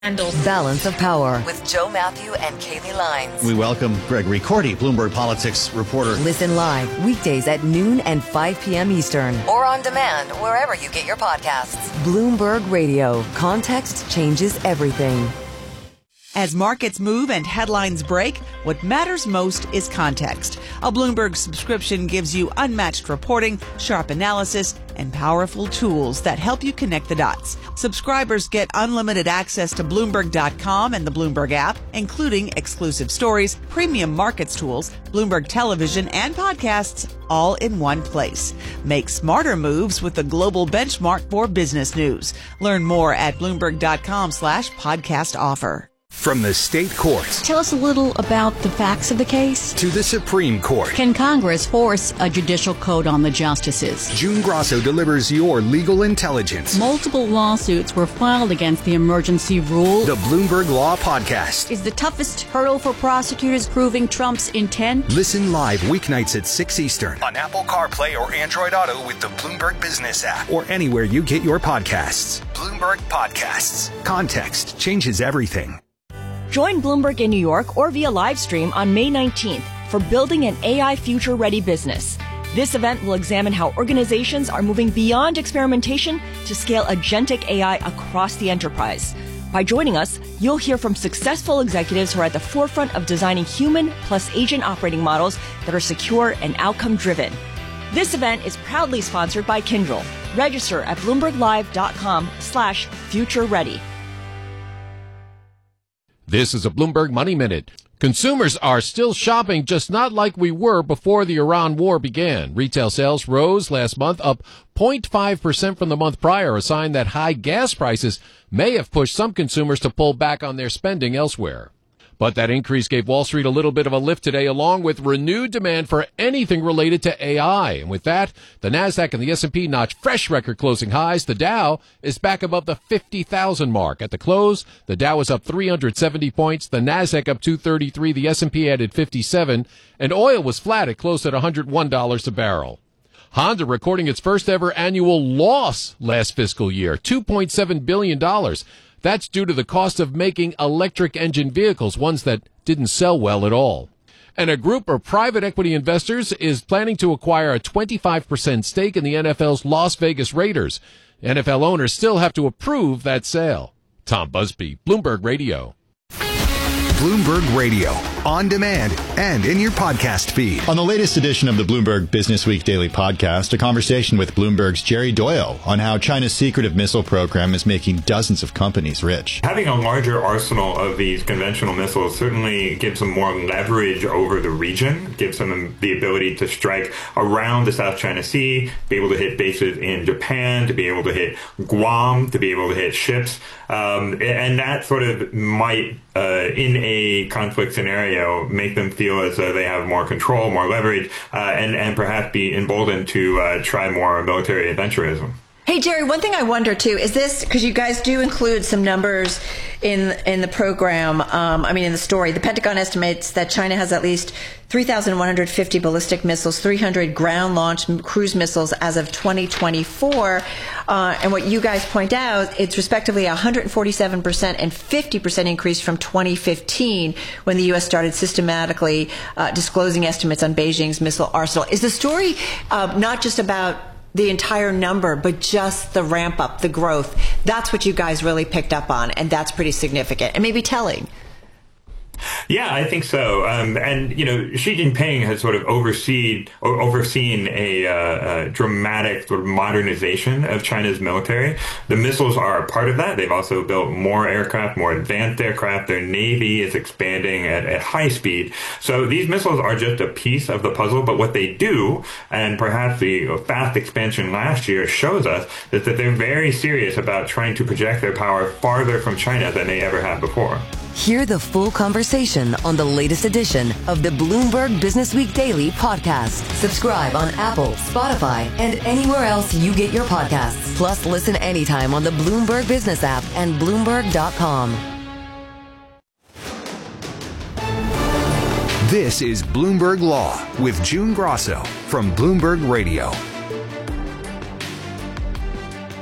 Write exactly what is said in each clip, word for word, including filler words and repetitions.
Balance of Power with Joe Matthew and Kaylee Lines. We welcome Gregory Cordy, Bloomberg Politics reporter. Listen live weekdays at noon and five p.m. Eastern. Or on demand wherever you get your podcasts. Bloomberg Radio. Context changes everything. As markets move and headlines break, what matters most is context. A Bloomberg subscription gives you unmatched reporting, sharp analysis, and powerful tools that help you connect the dots. Subscribers get unlimited access to Bloomberg dot com and the Bloomberg app, including exclusive stories, premium markets tools, Bloomberg television, and podcasts, all in one place. Make smarter moves with the global benchmark for business news. Learn more at Bloomberg dot com slash podcast offer. From the state courts. Tell us a little about the facts of the case. To the Supreme Court. Can Congress force a judicial code on the justices? June Grosso delivers your legal intelligence. Multiple lawsuits were filed against the emergency rule. The Bloomberg Law Podcast. Is the toughest hurdle for prosecutors proving Trump's intent? Listen live weeknights at six Eastern on Apple CarPlay or Android Auto with the Bloomberg Business app or anywhere you get your podcasts. Bloomberg Podcasts. Context changes everything. Join Bloomberg in New York or via live stream on May nineteenth for Building an A I Future-Ready Business. This event will examine how organizations are moving beyond experimentation to scale agentic A I across the enterprise. By joining us, you'll hear from successful executives who are at the forefront of designing human plus agent operating models that are secure and outcome-driven. This event is proudly sponsored by Kyndryl. Register at bloomberglive.com slash future ready. This is a Bloomberg Money Minute. Consumers are still shopping, just not like we were before the Iran war began. Retail sales rose last month, up zero point five percent from the month prior, a sign that high gas prices may have pushed some consumers to pull back on their spending elsewhere. But that increase gave Wall Street a little bit of a lift today, along with renewed demand for anything related to A I. And with that, the NASDAQ and the S and P notched fresh record closing highs. The Dow is back above the fifty thousand mark. At the close, the Dow was up three hundred seventy points, the NASDAQ up two thirty-three, the S and P added fifty-seven, and oil was flat at close at one hundred one dollars a barrel. Honda recording its first ever annual loss last fiscal year, two point seven billion dollars. That's due to the cost of making electric engine vehicles, ones that didn't sell well at all. And a group of private equity investors is planning to acquire a twenty-five percent stake in the N F L's Las Vegas Raiders. N F L owners still have to approve that sale. Tom Busby, Bloomberg Radio. Bloomberg Radio, on demand and in your podcast feed. On the latest edition of the Bloomberg Business Week Daily Podcast, a conversation with Bloomberg's Jerry Doyle on how China's secretive missile program is making dozens of companies rich. Having a larger arsenal of these conventional missiles certainly gives them more leverage over the region, gives them the ability to strike around the South China Sea, be able to hit bases in Japan, to be able to hit Guam, to be able to hit ships. Um, and that sort of might, uh, in a conflict scenario, make them feel as though they have more control, more leverage, uh, and, and perhaps be emboldened to uh, try more military adventurism. Hey, Jerry, one thing I wonder, too, is this, because you guys do include some numbers in in the program, um, I mean, in the story. The Pentagon estimates that China has at least three thousand one hundred fifty ballistic missiles, three hundred ground-launched cruise missiles as of twenty twenty-four. Uh, and what you guys point out, it's respectively one hundred forty-seven percent and fifty percent increase from twenty fifteen, when the U S started systematically uh, disclosing estimates on Beijing's missile arsenal. Is the story uh, not just about the entire number, but just the ramp up, the growth? That's what you guys really picked up on, and that's pretty significant and maybe telling. Yeah, I think so. Um, and, you know, Xi Jinping has sort of overseen, or overseen a, uh, a dramatic sort of modernization of China's military. The missiles are a part of that. They've also built more aircraft, more advanced aircraft. Their Navy is expanding at, at high speed. So these missiles are just a piece of the puzzle. But what they do, and perhaps the fast expansion last year shows us, is that they're very serious about trying to project their power farther from China than they ever have before. Hear the full conversation on the latest edition of the Bloomberg Business Week Daily Podcast. Subscribe on Apple, Spotify, and anywhere else you get your podcasts. Plus, listen anytime on the Bloomberg Business app and Bloomberg dot com. This is Bloomberg Law with June Grosso from Bloomberg Radio.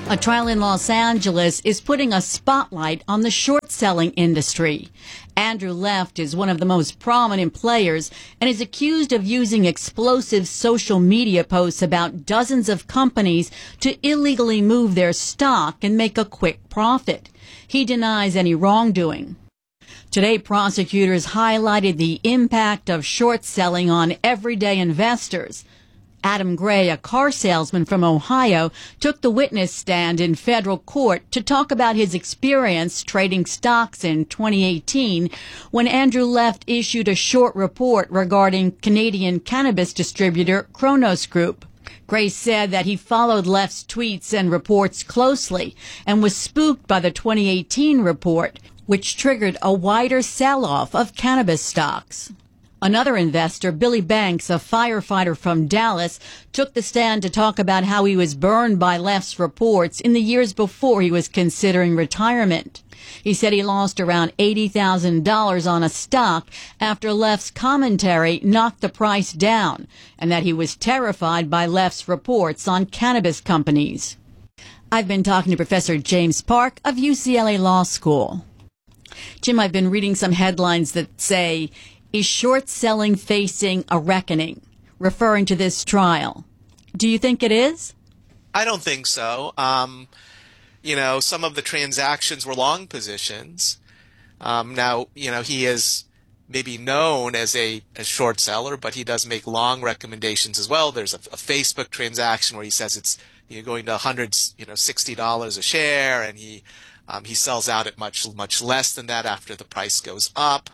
A trial in Los Angeles is putting a spotlight on the short-selling industry. Andrew Left is one of the most prominent players and is accused of using explosive social media posts about dozens of companies to illegally move their stock and make a quick profit. He denies any wrongdoing. Today, prosecutors highlighted the impact of short-selling on everyday investors. Adam Gray, a car salesman from Ohio, took the witness stand in federal court to talk about his experience trading stocks in twenty eighteen when Andrew Left issued a short report regarding Canadian cannabis distributor Cronos Group. Gray said that he followed Left's tweets and reports closely and was spooked by the twenty eighteen report, which triggered a wider sell-off of cannabis stocks. Another investor, Billy Banks, a firefighter from Dallas, took the stand to talk about how he was burned by Left's reports in the years before he was considering retirement. He said he lost around eighty thousand dollars on a stock after Left's commentary knocked the price down, and that he was terrified by Left's reports on cannabis companies. I've been talking to Professor James Park of U C L A Law School. Jim, I've been reading some headlines that say, "Is short selling facing a reckoning?" referring to this trial. Do you think it is? I don't think so. Um, you know, some of the transactions were long positions. Um, now, you know, he is maybe known as a, a short seller, but he does make long recommendations as well. There's a, a Facebook transaction where he says it's you know, going to one hundred, you know, sixty dollars a share, and he um, he sells out at much much less than that after the price goes up.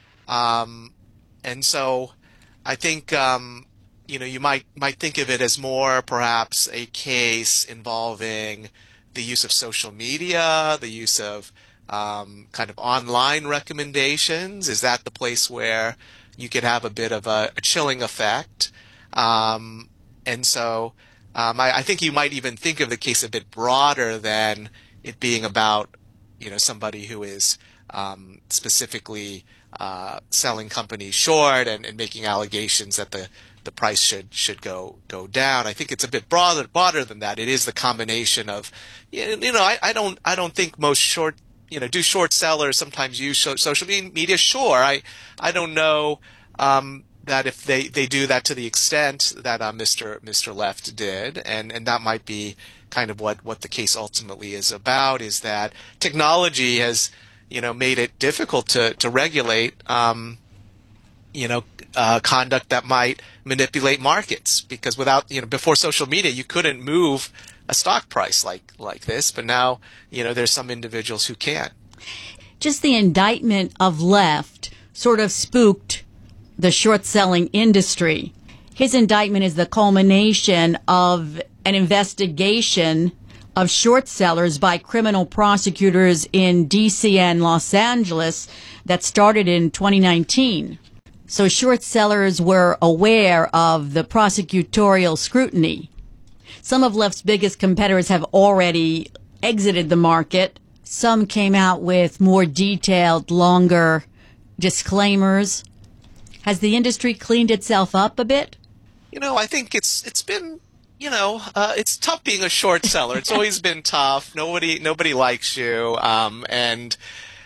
Um, and so I think, um, you know, you might, might think of it as more perhaps a case involving the use of social media, the use of, um, kind of online recommendations. Is that the place where you could have a bit of a, a chilling effect? Um, and so, um, I, I think you might even think of the case a bit broader than it being about, you know, somebody who is, um, specifically, Uh, selling companies short and, and making allegations that the, the price should should go go down. I think it's a bit broader broader than that. It is the combination of, you know, I, I don't I don't think most short you know do short sellers sometimes use social media. Sure, I I don't know um, that if they, they do that to the extent that uh, Mister Mister Left did, and and that might be kind of what what the case ultimately is about. Is that technology has you know, made it difficult to, to regulate, um, you know, uh, conduct that might manipulate markets. Because without, you know, before social media, you couldn't move a stock price like, like this. But now, you know, there's some individuals who can. Just the indictment of Left sort of spooked the short-selling industry. His indictment is the culmination of an investigation of short sellers by criminal prosecutors in D C and Los Angeles that started in twenty nineteen. So short sellers were aware of the prosecutorial scrutiny. Some of Left's biggest competitors have already exited the market. Some came out with more detailed, longer disclaimers. Has the industry cleaned itself up a bit? You know, I think it's it's been You know, uh, it's tough being a short seller. It's always been tough. Nobody, nobody likes you. Um, and,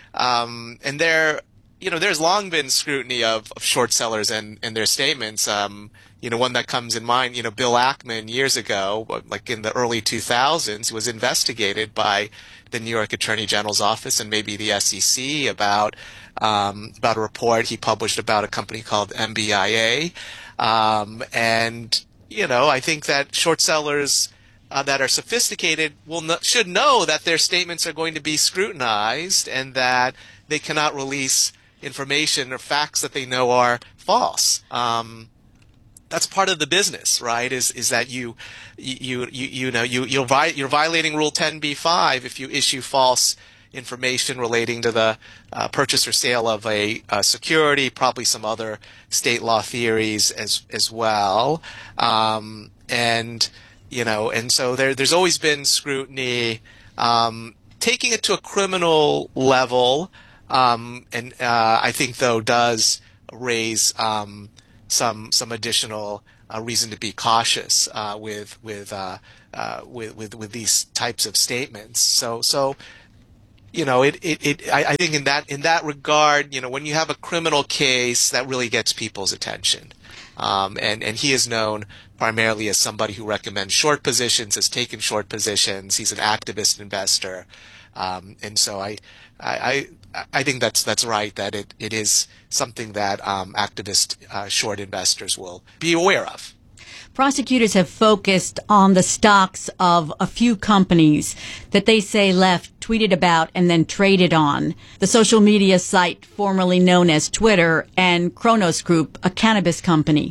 um, and there, you know, there's long been scrutiny of, of short sellers and, and their statements. Um, you know, one that comes in mind, you know, Bill Ackman years ago, like in the early two thousands, was investigated by the New York Attorney General's office and maybe the S E C about, um, about a report he published about a company called M B I A. Um, and, You know, I think that short sellers uh, that are sophisticated will no- should know that their statements are going to be scrutinized and that they cannot release information or facts that they know are false. Um, that's part of the business, right? Is is that you you you you know you you're, vi- you're violating Rule ten B five if you issue false information relating to the uh, purchase or sale of a, a security, probably some other state law theories as as well, um, and you know, and so there there's always been scrutiny. Um, taking it to a criminal level, um, and uh, I think though does raise um, some some additional uh, reason to be cautious uh, with with uh, uh, with with with these types of statements. So so. You know, it, it, it I, I think in that in that regard, you know, when you have a criminal case, that really gets people's attention. Um, and, and he is known primarily as somebody who recommends short positions, has taken short positions. He's an activist investor. Um, and so I, I, I, I think that's, that's right, that it, it is something that um, activist uh, short investors will be aware of. Prosecutors have focused on the stocks of a few companies that they say left tweeted about and then traded on. The social media site formerly known as Twitter and Kronos Group, a cannabis company.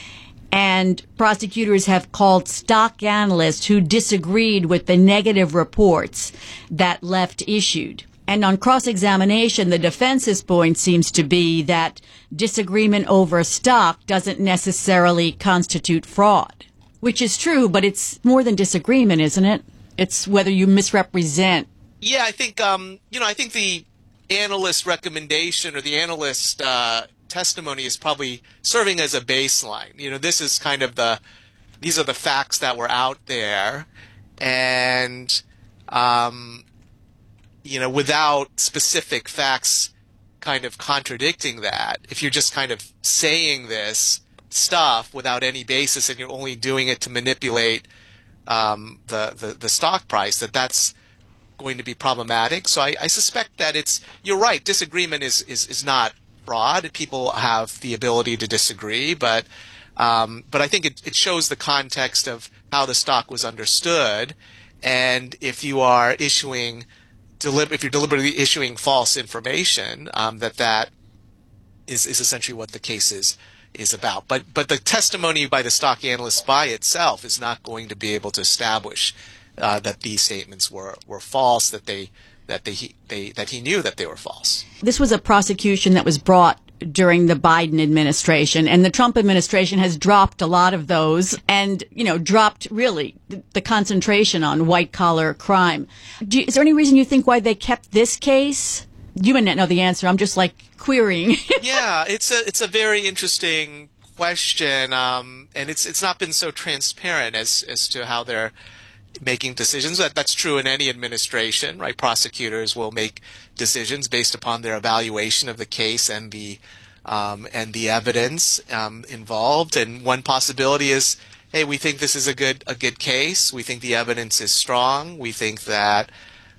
And prosecutors have called stock analysts who disagreed with the negative reports that Left issued. And on cross-examination, the defense's point seems to be that disagreement over a stock doesn't necessarily constitute fraud, which is true, but it's more than disagreement, isn't it? It's whether you misrepresent. Yeah, I think, um, you know, I think the analyst recommendation or the analyst uh, testimony is probably serving as a baseline. You know, this is kind of the, these are the facts that were out there, and, um, you know, without specific facts kind of contradicting that, if you're just kind of saying this stuff without any basis and you're only doing it to manipulate um, the, the, the stock price, that that's going to be problematic. So I, I suspect that it's, you're right, disagreement is, is, is not fraud. People have the ability to disagree, but um, but I think it, it shows the context of how the stock was understood. And if you are issuing Delib- if you're deliberately issuing false information, um, that that is, is essentially what the case is, is about. But but the testimony by the stock analyst by itself is not going to be able to establish uh, that these statements were, were false, that they that they, he, they that he knew that they were false. This was a prosecution that was brought during the Biden administration, and the Trump administration has dropped a lot of those and, you know, dropped really the, the concentration on white collar crime. Do you, is there any reason you think why they kept this case? You may not know the answer. I'm just like querying. Yeah, it's a it's a very interesting question, um, and it's it's not been so transparent as as to how they're making decisions. That that's true in any administration, right? Prosecutors will make decisions based upon their evaluation of the case and the um, and the evidence um, involved. And one possibility is, hey, we think this is a good a good case. We think the evidence is strong. We think that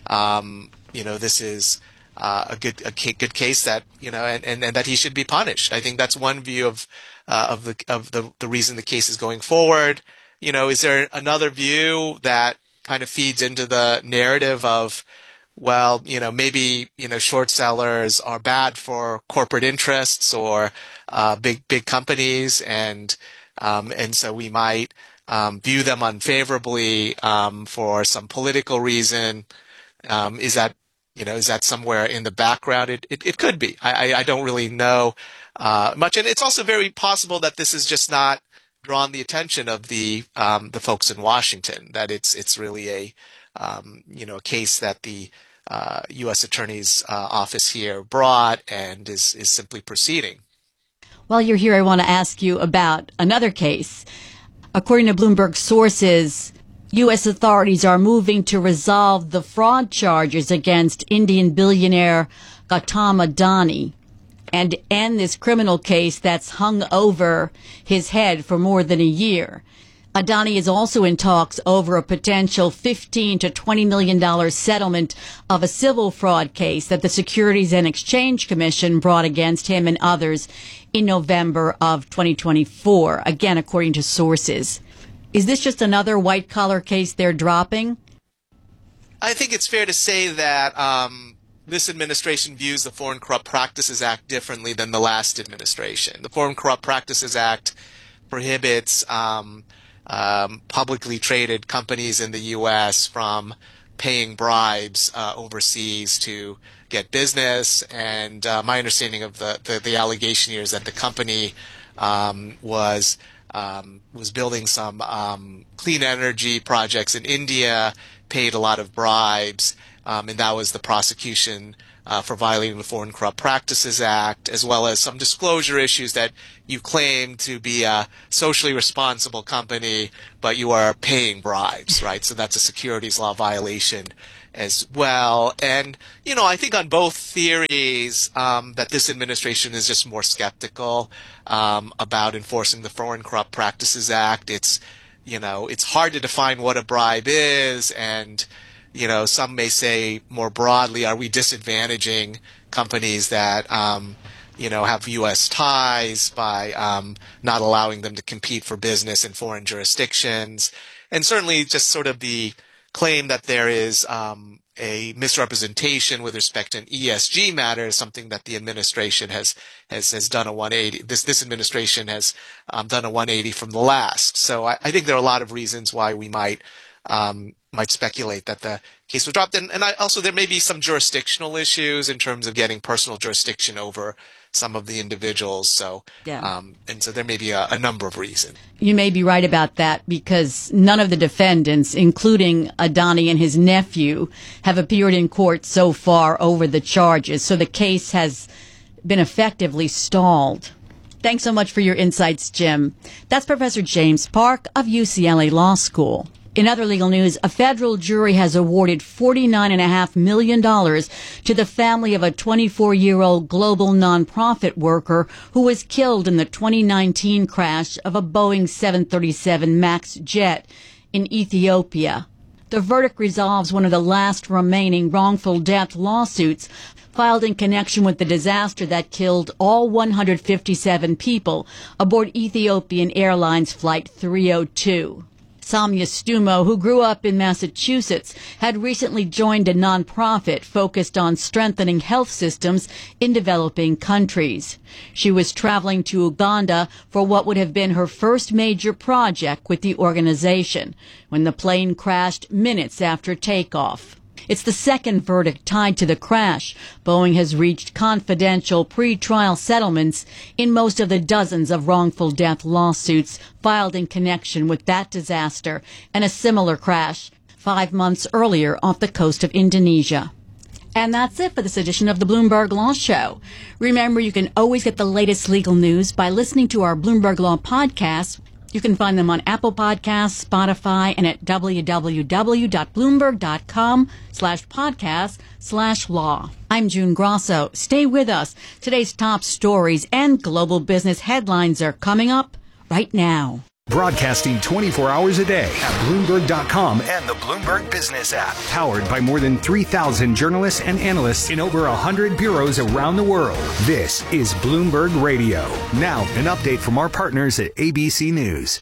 um, you know this is uh, a good a good case that you know and, and, and that he should be punished. I think that's one view of uh, of the of the the reason the case is going forward. You know, is there another view that kind of feeds into the narrative of, well, you know, maybe, you know, short sellers are bad for corporate interests or uh, big, big companies, and um, and so we might um, view them unfavorably um, for some political reason. Um, is that, you know, is that somewhere in the background? It it, it could be. I, I don't really know uh, much, and it's also very possible that this is just not drawn the attention of the um, the folks in Washington, that it's it's really a um, you know a case that the uh, U S Attorney's uh, office here brought and is is simply proceeding. While you're here, I want to ask you about another case. According to Bloomberg sources, U S authorities are moving to resolve the fraud charges against Indian billionaire Gautam Adani and end this criminal case that's hung over his head for more than a year. Adani is also in talks over a potential fifteen to twenty million dollars settlement of a civil fraud case that the Securities and Exchange Commission brought against him and others in November of twenty twenty-four, again, according to sources. Is this just another white-collar case they're dropping? I think it's fair to say that um, this administration views the Foreign Corrupt Practices Act differently than the last administration. The Foreign Corrupt Practices Act prohibits um, um, publicly traded companies in the U S from paying bribes uh, overseas to get business. And uh, my understanding of the, the, the allegation here is that the company um, was um, was building some um, clean energy projects in India, paid a lot of bribes, um, and that was the prosecution uh, for violating the Foreign Corrupt Practices Act, as well as some disclosure issues that you claim to be a socially responsible company, but you are paying bribes, right? So that's a securities law violation as well. And, you know, I think on both theories um, that this administration is just more skeptical um, about enforcing the Foreign Corrupt Practices Act. It's, you know, it's hard to define what a bribe is, and, you know, some may say more broadly, are we disadvantaging companies that, um, you know, have U S ties by um, not allowing them to compete for business in foreign jurisdictions? And certainly just sort of the claim that there is um, a misrepresentation with respect to an E S G matter is something that the administration has has, has done a one eighty. This this administration has um, done a one eighty from the last. So I, I think there are a lot of reasons why we might um, might speculate that the case was dropped. And, and I, also there may be some jurisdictional issues in terms of getting personal jurisdiction over some of the individuals. So, yeah. um, and so there may be a, a number of reasons. You may be right about that, because none of the defendants, including Adani and his nephew, have appeared in court so far over the charges. So the case has been effectively stalled. Thanks so much for your insights, Jim. That's Professor James Park of U C L A Law School. In other legal news, a federal jury has awarded forty-nine point five million dollars to the family of a twenty-four-year-old global nonprofit worker who was killed in the twenty nineteen crash of a Boeing seven thirty-seven MAX jet in Ethiopia. The verdict resolves one of the last remaining wrongful death lawsuits filed in connection with the disaster that killed all one hundred fifty-seven people aboard Ethiopian Airlines Flight three oh two. Samia Stumo, who grew up in Massachusetts, had recently joined a nonprofit focused on strengthening health systems in developing countries. She was traveling to Uganda for what would have been her first major project with the organization when the plane crashed minutes after takeoff. It's the second verdict tied to the crash. Boeing has reached confidential pre-trial settlements in most of the dozens of wrongful death lawsuits filed in connection with that disaster and a similar crash five months earlier off the coast of Indonesia. And that's it for this edition of the Bloomberg Law Show. Remember, you can always get the latest legal news by listening to our Bloomberg Law podcasts. You can find them on Apple Podcasts, Spotify, and at www.bloomberg.com slash podcast slash law. I'm June Grosso. Stay with us. Today's top stories and global business headlines are coming up right now. Broadcasting twenty-four hours a day at Bloomberg dot com and the Bloomberg Business app. Powered by more than three thousand journalists and analysts in over one hundred bureaus around the world. This is Bloomberg Radio. Now, an update from our partners at A B C News.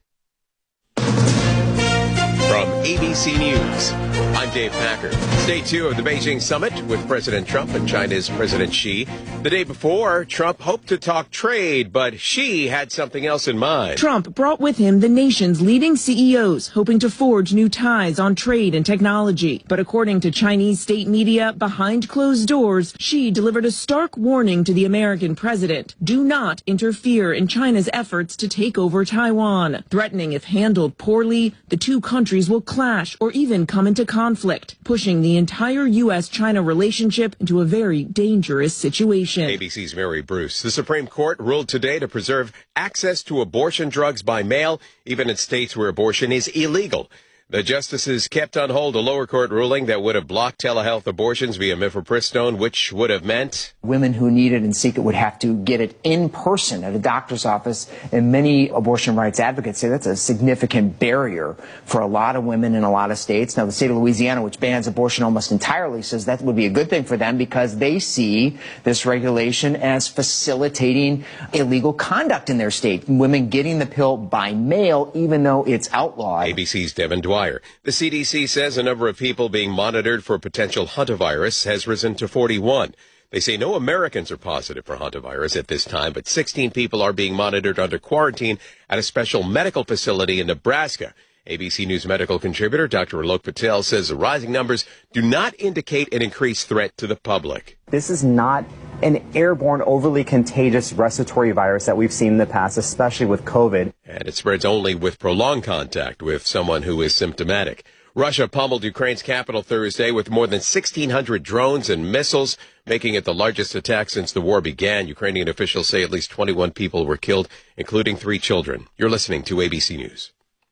From A B C News, I'm Dave Packer. Day two of the Beijing summit with President Trump and China's President Xi. The day before, Trump hoped to talk trade, but Xi had something else in mind. Trump brought with him the nation's leading C E Os, hoping to forge new ties on trade and technology. But according to Chinese state media, behind closed doors, Xi delivered a stark warning to the American president. Do not interfere in China's efforts to take over Taiwan, threatening if handled poorly, the two countries will clash or even come into conflict, pushing the entire U S China relationship into a very dangerous situation. A B C's Mary Bruce. The Supreme Court ruled today to preserve access to abortion drugs by mail, even in states where abortion is illegal. The justices kept on hold a lower court ruling that would have blocked telehealth abortions via mifepristone, which would have meant women who need it and seek it would have to get it in person at a doctor's office. And many abortion rights advocates say that's a significant barrier for a lot of women in a lot of states. Now, the state of Louisiana, which bans abortion almost entirely, says that would be a good thing for them because they see this regulation as facilitating illegal conduct in their state. Women getting the pill by mail, even though it's outlawed. A B C's Devin Dwyer. The C D C says the number of people being monitored for potential hantavirus has risen to forty-one. They say no Americans are positive for hantavirus at this time, but sixteen people are being monitored under quarantine at a special medical facility in Nebraska. A B C News medical contributor Doctor Alok Patel says the rising numbers do not indicate an increased threat to the public. This is not an airborne, overly contagious respiratory virus that we've seen in the past, especially with COVID. And it spreads only with prolonged contact with someone who is symptomatic. Russia pummeled Ukraine's capital Thursday with more than sixteen hundred drones and missiles. making it the largest attack since the war began. Ukrainian officials say at least twenty-one people were killed, including three children. You're listening to A B C News.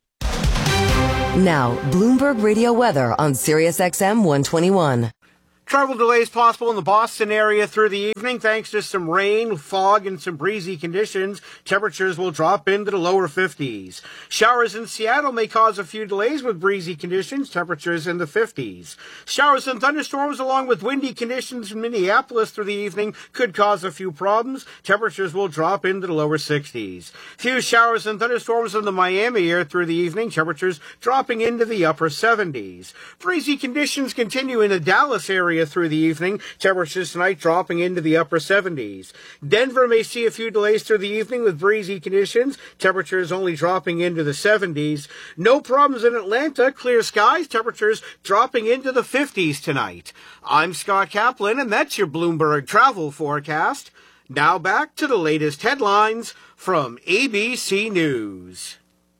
Now, Bloomberg Radio weather on Sirius X M one twenty-one. Travel delays possible in the Boston area through the evening thanks to some rain, fog, and some breezy conditions. Temperatures will drop into the lower fifties. Showers in Seattle may cause a few delays with breezy conditions, temperatures in the fifties. Showers and thunderstorms along with windy conditions in Minneapolis through the evening could cause a few problems. Temperatures will drop into the lower sixties. Few showers and thunderstorms in the Miami area through the evening, temperatures dropping into the upper seventies. Breezy conditions continue in the Dallas area through the evening. Temperatures tonight dropping into the upper seventies. Denver may see a few delays through the evening with breezy conditions. Temperatures only dropping into the seventies. No problems in Atlanta. Clear skies. Temperatures dropping into the fifties tonight. I'm Scott Kaplan, and that's your Bloomberg travel forecast. Now back to the latest headlines from A B C News.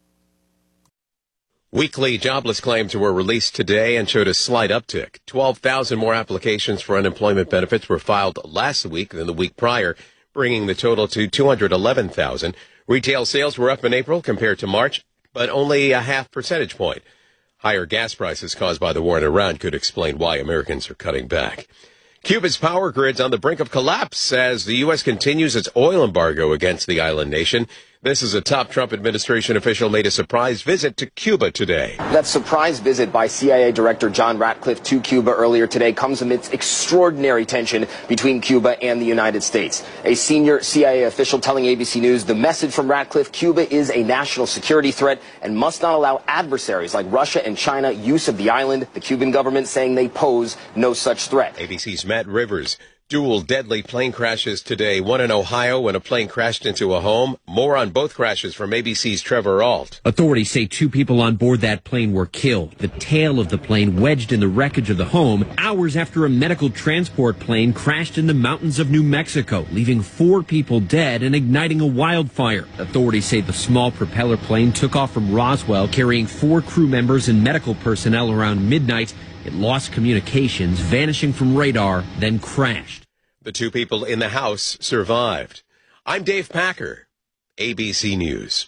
Weekly jobless claims were released today and showed a slight uptick. twelve thousand more applications for unemployment benefits were filed last week than the week prior, bringing the total to two hundred eleven thousand. Retail sales were up in April compared to March, but only a half percentage point. Higher gas prices caused by the war in Iran could explain why Americans are cutting back. Cuba's power grid's on the brink of collapse as the U S continues its oil embargo against the island nation. This is a top Trump administration official made a surprise visit to Cuba today. That surprise visit by C I A Director John Ratcliffe to Cuba earlier today comes amidst extraordinary tension between Cuba and the United States. A senior C I A official telling A B C News the message from Ratcliffe: Cuba is a national security threat and must not allow adversaries like Russia and China use of the island. The Cuban government saying they pose no such threat. A B C's Matt Rivers. Dual deadly plane crashes today, one in Ohio when a plane crashed into a home. More on both crashes from A B C's Trevor Ault. Authorities say two people on board that plane were killed. The tail of the plane wedged in the wreckage of the home hours after a medical transport plane crashed in the mountains of New Mexico, leaving four people dead and igniting a wildfire. Authorities say the small propeller plane took off from Roswell, carrying four crew members and medical personnel around midnight. It lost communications, vanishing from radar, then crashed. The two people in the house survived. I'm Dave Packer, A B C News.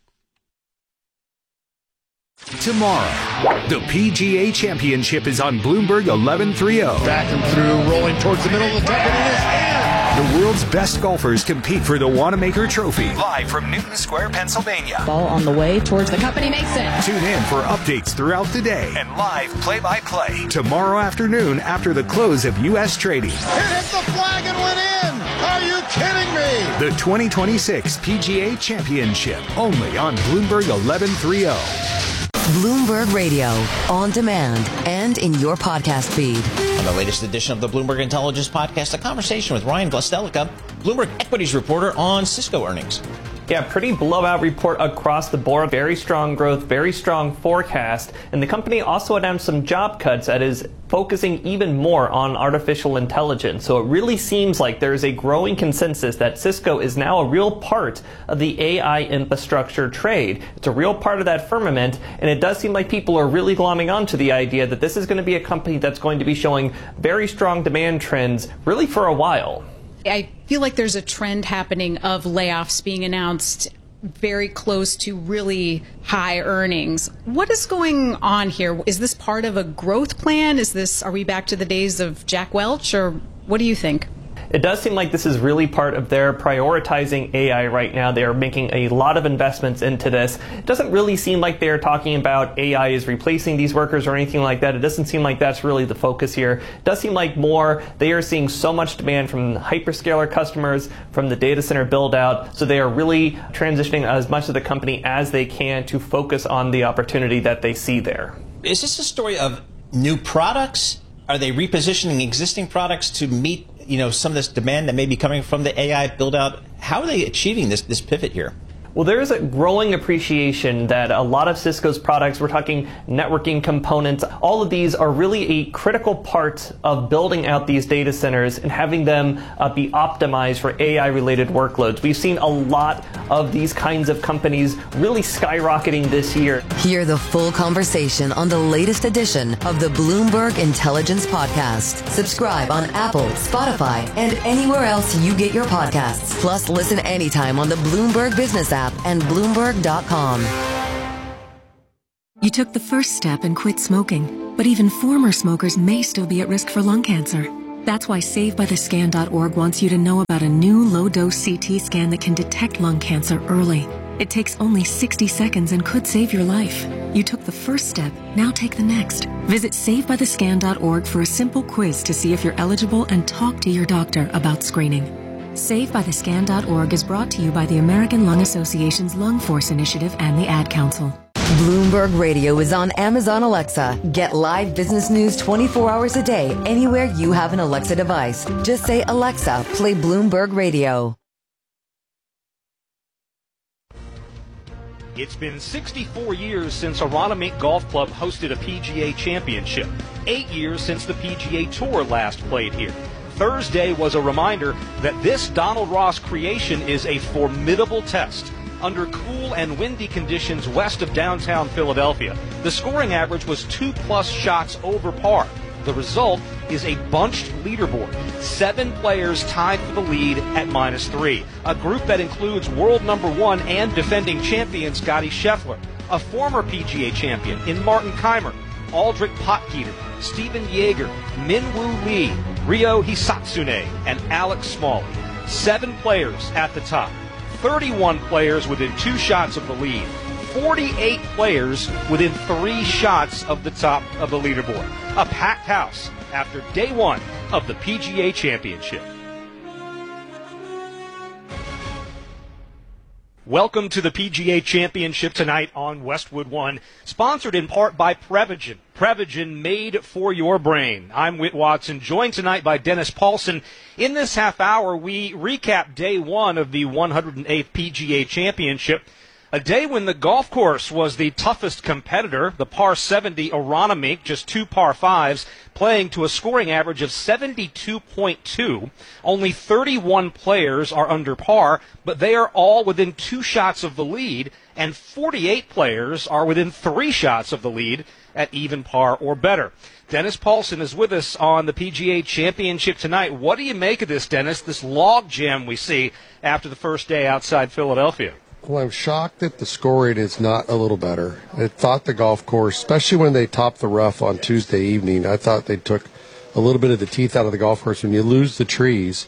Tomorrow, the P G A Championship is on Bloomberg eleven thirty. Back and through, rolling towards the middle of the deck, and it is in. The world's best golfers compete for the Wanamaker Trophy. Live from Newton Square, Pennsylvania. Ball on the way towards the cup, and he makes it. Tune in for updates throughout the day and live play-by-play tomorrow afternoon after the close of U S trading. It hit the flag and went in. Are you kidding me? The twenty twenty-six P G A Championship, only on Bloomberg eleven thirty. Bloomberg Radio, on demand and in your podcast feed. On the latest edition of the Bloomberg Intelligence Podcast, a conversation with Ryan Glastelica, Bloomberg Equities reporter on Cisco earnings. Yeah, pretty blowout report across the board. Very strong growth, very strong forecast. And the company also announced some job cuts that is focusing even more on artificial intelligence. So it really seems like there is a growing consensus that Cisco is now a real part of the A I infrastructure trade. It's a real part of that firmament. And it does seem like people are really glomming onto the idea that this is going to be a company that's going to be showing very strong demand trends really for a while. I feel like there's a trend happening of layoffs being announced very close to really high earnings. What is going on here? Is this part of a growth plan? Is this, are we back to the days of Jack Welch, or what do you think? It does seem like this is really part of their prioritizing A I right now. They are making a lot of investments into this. It doesn't really seem like they're talking about A I is replacing these workers or anything like that. It doesn't seem like that's really the focus here. It does seem like more they are seeing so much demand from hyperscaler customers, from the data center build out. So they are really transitioning as much of the company as they can to focus on the opportunity that they see there. Is this a story of new products? Are they repositioning existing products to meet, you know, some of this demand that may be coming from the A I build out? How are they achieving this this pivot here? Well, there is a growing appreciation that a lot of Cisco's products, we're talking networking components, all of these are really a critical part of building out these data centers and having them uh, be optimized for A I-related workloads. We've seen a lot of these kinds of companies really skyrocketing this year. Hear the full conversation on the latest edition of the Bloomberg Intelligence Podcast. Subscribe on Apple, Spotify, and anywhere else you get your podcasts. Plus, listen anytime on the Bloomberg Business app and Bloomberg dot com. You took the first step and quit smoking, but even former smokers may still be at risk for lung cancer. That's why Save By The Scan dot org wants you to know about a new low-dose C T scan that can detect lung cancer early. It takes only sixty seconds and could save your life. You took the first step, now take the next. Visit Save By The Scan dot org for a simple quiz to see if you're eligible and talk to your doctor about screening. Save By The Scan dot org is brought to you by the American Lung Association's Lung Force Initiative and the Ad Council. Bloomberg Radio is on Amazon Alexa. Get live business news twenty-four hours a day anywhere you have an Alexa device. Just say, Alexa, play Bloomberg Radio. It's been sixty-four years since Aronimink Golf Club hosted a P G A championship. Eight years since the P G A Tour last played here. Thursday was a reminder that this Donald Ross creation is a formidable test. Under cool and windy conditions west of downtown Philadelphia, the scoring average was two-plus shots over par. The result is a bunched leaderboard. Seven players tied for the lead at minus three. A group that includes world number one and defending champion Scotty Scheffler, a former P G A champion in Martin Kaymer, Aldrich Potgieter, Stephen Yeager, Minwoo Lee, Ryo Hisatsune, and Alex Smalley. Seven players at the top. thirty-one players within two shots of the lead. forty-eight players within three shots of the top of the leaderboard. A packed house after day one of the P G A Championship. Welcome to the P G A Championship tonight on Westwood One, sponsored in part by Prevagen. Prevagen, made for your brain. I'm Whit Watson, joined tonight by Dennis Paulson. In this half hour, we recap day one of the one hundred eighth P G A Championship, a day when the golf course was the toughest competitor. The par seventy Aronimink, just two par fives, playing to a scoring average of seventy-two point two. Only thirty-one players are under par, but they are all within two shots of the lead, and forty-eight players are within three shots of the lead at even par or better. Dennis Paulson is with us on the P G A Championship tonight. What do you make of this, Dennis, this log jam we see after the first day outside Philadelphia? Well, I'm shocked that the scoring is not a little better. I thought the golf course, especially when they topped the rough on Tuesday evening, I thought they took a little bit of the teeth out of the golf course. When you lose the trees,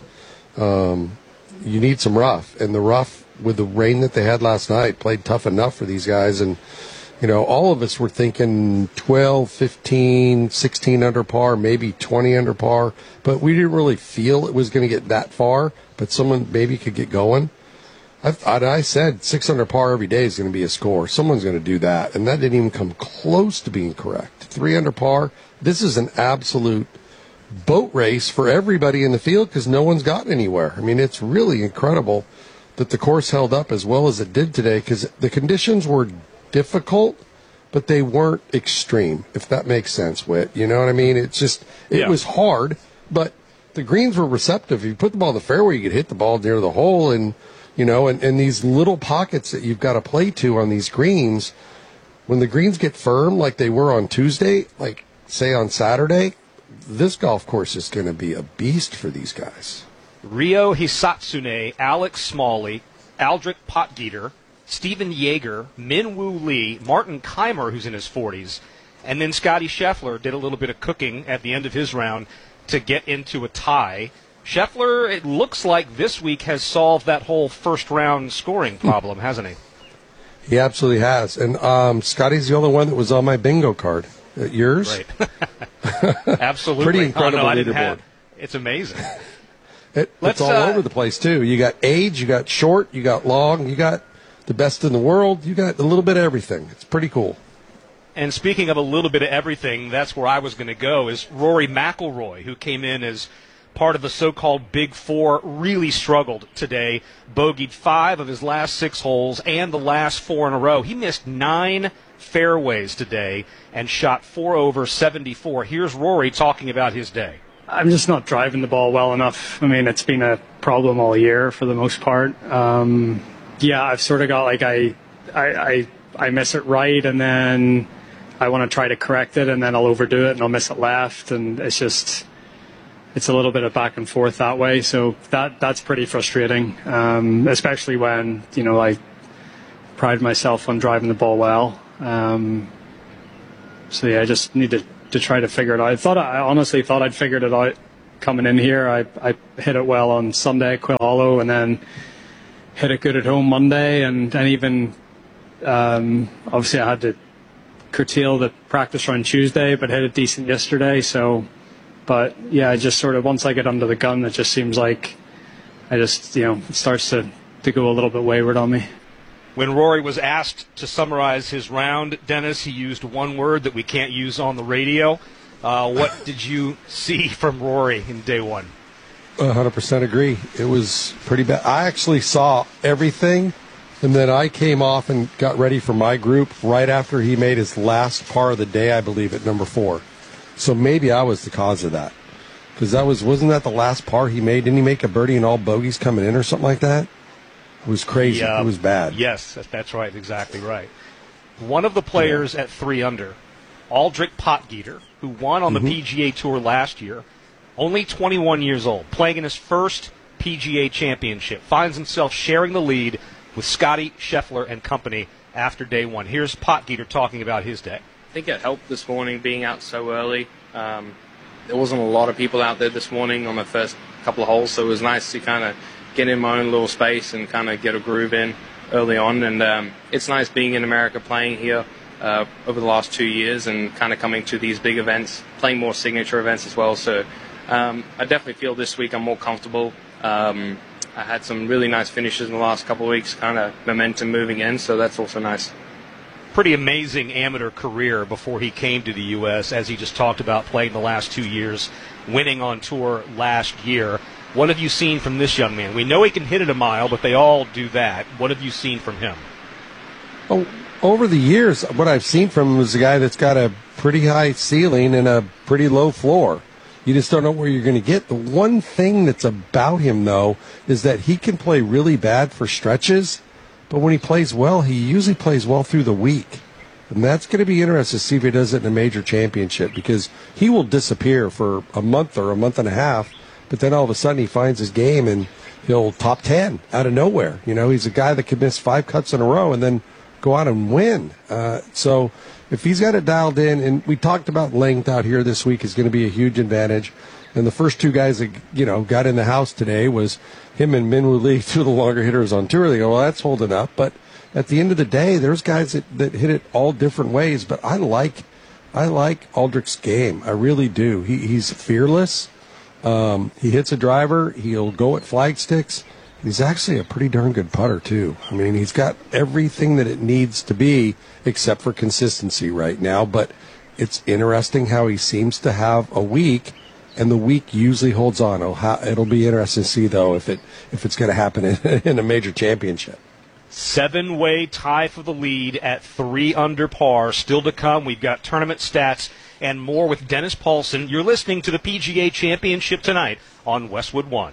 um, you need some rough. And the rough, with the rain that they had last night, played tough enough for these guys. And, you know, all of us were thinking twelve, fifteen, sixteen under par, maybe twenty under par. But we didn't really feel it was going to get that far. But someone maybe could get going. I, I said six under par every day is going to be a score. Someone's going to do that, and that didn't even come close to being correct. Three under par, this is an absolute boat race for everybody in the field because no one's gotten anywhere. I mean, it's really incredible that the course held up as well as it did today because the conditions were difficult, but they weren't extreme, if that makes sense, Whit. You know what I mean? It's just, it yeah. was hard, but the greens were receptive. If you put the ball in the fairway, you could hit the ball near the hole, and you know, and, and these little pockets that you've got to play to on these greens, when the greens get firm like they were on Tuesday, like, say, on Saturday, this golf course is going to be a beast for these guys. Ryo Hisatsune, Alex Smalley, Aldrich Potgieter, Stephen Yeager, Minwoo Lee, Martin Kaymer, who's in his forties, and then Scotty Scheffler did a little bit of cooking at the end of his round to get into a tie. Scheffler, it looks like this week has solved that whole first-round scoring problem, hasn't he? He absolutely has. And um, Scotty's the only one that was on my bingo card. Uh, yours? Right. Absolutely. Pretty incredible oh, no, I didn't leaderboard. have, it's amazing. It, it's all uh, over the place, too. You got age, you got short, you got long, you got the best in the world, you got a little bit of everything. It's pretty cool. And speaking of a little bit of everything, that's where I was going to go, is Rory McIlroy, who came in as part of the so-called Big Four, really struggled today. Bogeyed five of his last six holes and the last four in a row. He missed nine fairways today and shot four over seventy-four. Here's Rory talking about his day. I'm just not driving the ball well enough. I mean, it's been a problem all year for the most part. Um, yeah, I've sort of got like I, I, I, I miss it right, and then I want to try to correct it, and then I'll overdo it, and I'll miss it left, and it's just, it's a little bit of back and forth that way. So that that's pretty frustrating, um, especially when, you know, I pride myself on driving the ball well. Um, so yeah, I just need to. to try to figure it out. I thought I honestly thought I'd figured it out coming in here. I, I hit it well on Sunday at Quail Hollow, and then hit it good at home Monday, and, and even um, obviously I had to curtail the practice run Tuesday, but hit it decent yesterday. So, but yeah, I just sort of, once I get under the gun, it just seems like I just, you know, it starts to, to go a little bit wayward on me. When Rory was asked to summarize his round, Dennis, he used one word that we can't use on the radio. Uh, what did you see from Rory in day one? one hundred percent agree. It was pretty bad. I actually saw everything, and then I came off and got ready for my group right after he made his last par of the day, I believe, at number four. So maybe I was the cause of that. Because that was, wasn't that the last par he made? Didn't he make a birdie and all bogeys coming in or something like that? It was crazy. Yeah, it was bad. Yes, that's right. Exactly right. One of the players yeah. at three under, Aldrich Potgieter, who won on mm-hmm. the P G A Tour last year, only twenty-one years old, playing in his first P G A Championship, finds himself sharing the lead with Scotty Scheffler and company after day one. Here's Potgieter talking about his day. I think it helped this morning being out so early. Um, there wasn't a lot of people out there this morning on the first couple of holes, so it was nice to kind of get in my own little space and kind of get a groove in early on. And um, it's nice being in America, playing here uh, over the last two years and kind of coming to these big events, playing more signature events as well. So um, I definitely feel this week I'm more comfortable. Um, I had some really nice finishes in the last couple of weeks, kind of momentum moving in, so that's also nice. Pretty amazing amateur career before he came to the U S, as he just talked about, playing the last two years, winning on tour last year. What have you seen from this young man? We know he can hit it a mile, but they all do that. What have you seen from him? Oh, over the years, what I've seen from him is a guy that's got a pretty high ceiling and a pretty low floor. You just don't know where you're going to get. The one thing that's about him, though, is that he can play really bad for stretches, but when he plays well, he usually plays well through the week. And that's going to be interesting to see if he does it in a major championship, because he will disappear for a month or a month and a half, but then all of a sudden he finds his game and he'll top ten out of nowhere. You know, he's a guy that could miss five cuts in a row and then go out and win. Uh, so if he's got it dialed in, and we talked about length out here this week is going to be a huge advantage. And the first two guys that, you know, got in the house today was him and Minwoo Lee, two of the longer hitters on tour. They go, well, that's holding up. But at the end of the day, there's guys that, that hit it all different ways. But I like I like Aldrich's game. I really do. He, he's fearless. Um, he hits a driver. He'll go at flag sticks. He's actually a pretty darn good putter, too. I mean, he's got everything that it needs to be except for consistency right now. But it's interesting how he seems to have a week, and the week usually holds on. It'll, ha- it'll be interesting to see, though, if it if it's going to happen in, in a major championship. Seven-way tie for the lead at three under par. Still to come. We've got tournament stats and more with Dennis Paulson. You're listening to the P G A Championship tonight on Westwood One.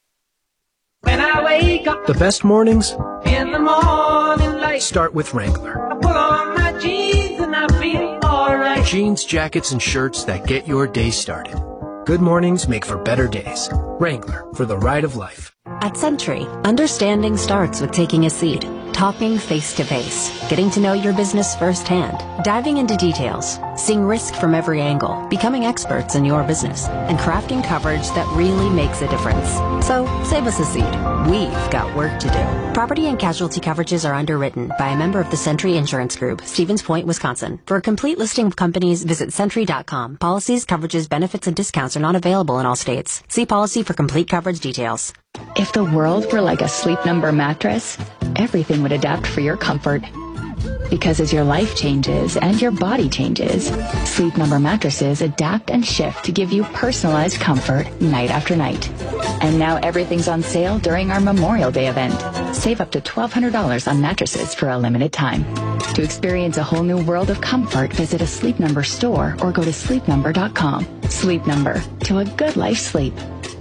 When I wake up, the best mornings in the morning light start with Wrangler. I pull on my jeans and I feel alright. Jeans, jackets, and shirts that get your day started. Good mornings make for better days. Wrangler, for the ride of life. At Century, understanding starts with taking a seat, talking face-to-face, getting to know your business firsthand, diving into details, seeing risk from every angle, becoming experts in your business, and crafting coverage that really makes a difference. So, save us a seat. We've got work to do. Property and casualty coverages are underwritten by a member of the Century Insurance Group, Stevens Point, Wisconsin. For a complete listing of companies, visit Century dot com. Policies, coverages, benefits, and discounts are not available in all states. See policy for complete coverage details. If the world were like a Sleep Number mattress, everything would adapt for your comfort. Because as your life changes and your body changes, Sleep Number mattresses adapt and shift to give you personalized comfort night after night. And now everything's on sale during our Memorial Day event. Save up to twelve hundred dollars on mattresses for a limited time. To experience a whole new world of comfort, visit a Sleep Number store or go to sleep number dot com. Sleep Number, to a good life sleep.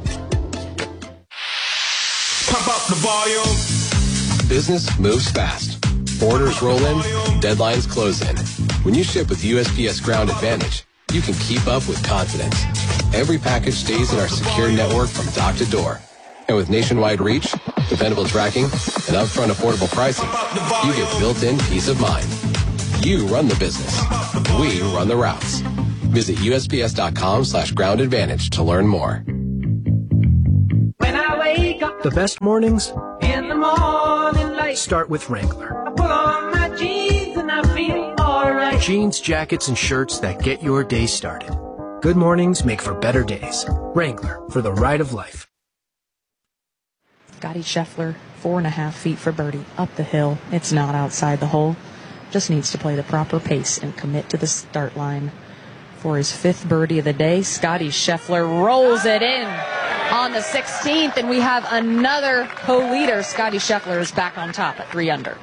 Pump up the volume. Business moves fast. Orders roll in, deadlines close in. When you ship with U S P S Ground Advantage, you can keep up with confidence. Every package stays in our secure network from dock to door. And with nationwide reach, dependable tracking, and upfront affordable pricing, you get built-in peace of mind. You run the business. We run the routes. Visit U S P S dot com slash ground advantage to learn more. When I wake up, the best mornings in the morning light start with Wrangler. I put on my jeans and I feel alright. Jeans, jackets, and shirts that get your day started. Good mornings make for better days. Wrangler, for the ride of life. Scotty Scheffler, four and a half feet for birdie, up the hill. It's not outside the hole. Just needs to play the proper pace and commit to the start line. For his fifth birdie of the day, Scotty Scheffler rolls it in on the sixteenth, and we have another co-leader. Scotty Scheffler is back on top at three under.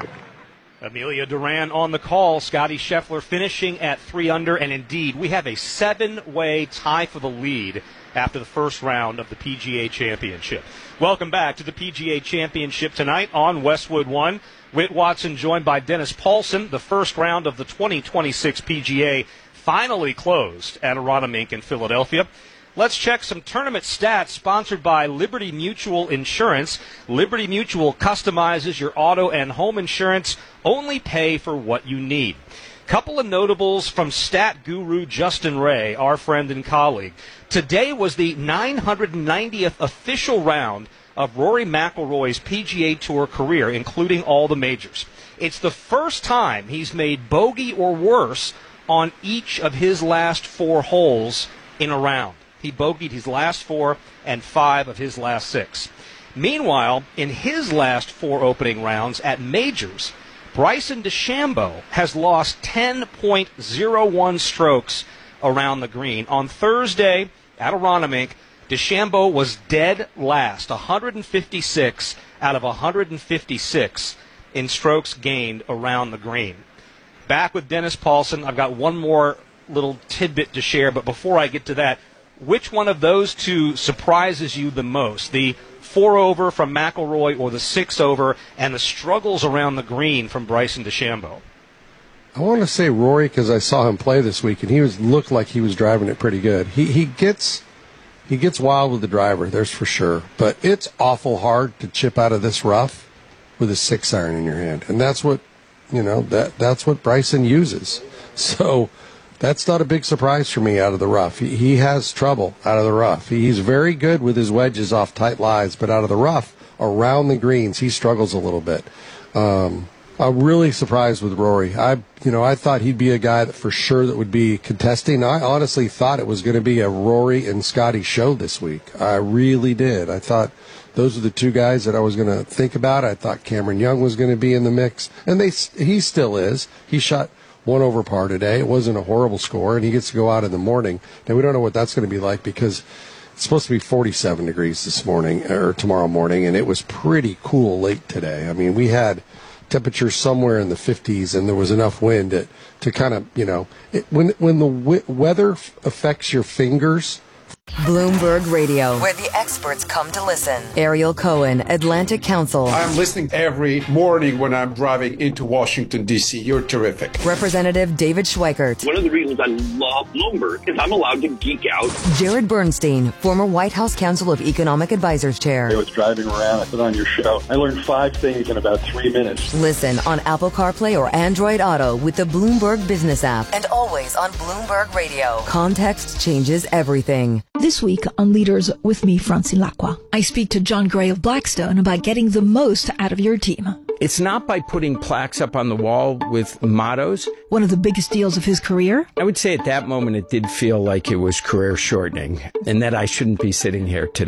Amelia Duran on the call. Scotty Scheffler finishing at three under, and indeed, we have a seven-way tie for the lead after the first round of the P G A Championship. Welcome back to the P G A Championship tonight on Westwood One. Whit Watson joined by Dennis Paulson. The first round of the twenty twenty-six P G A finally closed at Aronimink in Philadelphia. Let's check some tournament stats sponsored by Liberty Mutual Insurance. Liberty Mutual customizes your auto and home insurance. Only pay for what you need. Couple of notables from stat guru Justin Ray, our friend and colleague. Today was the nine hundred ninetieth official round of Rory McIlroy's P G A Tour career, including all the majors. It's the first time he's made bogey or worse on each of his last four holes in a round. He bogeyed his last four and five of his last six. Meanwhile, in his last four opening rounds at majors, Bryson DeChambeau has lost ten point oh one strokes around the green. On Thursday at Aronimink, DeChambeau was dead last, one hundred fifty-six out of one hundred fifty-six in strokes gained around the green. Back with Dennis Paulson. I've got one more little tidbit to share, but before I get to that, which one of those two surprises you the most? The four over from McIlroy or the six over, and the struggles around the green from Bryson DeChambeau? I want to say Rory because I saw him play this week, and he was looked like he was driving it pretty good. He he gets he gets wild with the driver, there's for sure. But it's awful hard to chip out of this rough with a six iron in your hand, and that's what you know that that's what Bryson uses. So that's not a big surprise for me out of the rough. He, he has trouble out of the rough. He's very good with his wedges off tight lies, but out of the rough, around the greens, he struggles a little bit. Um, I'm really surprised with Rory. I, you know, I thought he'd be a guy that for sure that would be contesting. I honestly thought it was going to be a Rory and Scotty show this week. I really did. I thought those are the two guys that I was going to think about. I thought Cameron Young was going to be in the mix, and they he still is. He shot one over par today. It wasn't a horrible score, and he gets to go out in the morning. Now, we don't know what that's going to be like because it's supposed to be forty-seven degrees this morning or tomorrow morning, and it was pretty cool late today. I mean, we had temperatures somewhere in the fifties, and there was enough wind to, to kind of, you know, it, when when the w- weather f- affects your fingers. Bloomberg Radio, where the experts come to listen. Ariel Cohen, Atlantic Council. I'm listening every morning when I'm driving into Washington, D C. You're terrific. Representative David Schweikert. One of the reasons I love Bloomberg is I'm allowed to geek out. Jared Bernstein, former White House Council of Economic Advisors Chair. I was driving around, I put on your show. I learned five things in about three minutes. Listen on Apple CarPlay or Android Auto with the Bloomberg Business app. And always on Bloomberg Radio. Context changes everything. This week on Leaders with me, Francine Lacqua, I speak to John Gray of Blackstone about getting the most out of your team. It's not by putting plaques up on the wall with mottos. One of the biggest deals of his career? I would say at that moment it did feel like it was career shortening and that I shouldn't be sitting here today.